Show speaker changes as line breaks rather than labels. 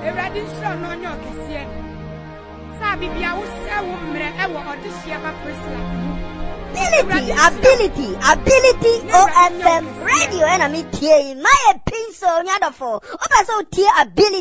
Ability, OFM radio, and I'm here. My pin so wonderful. Ability.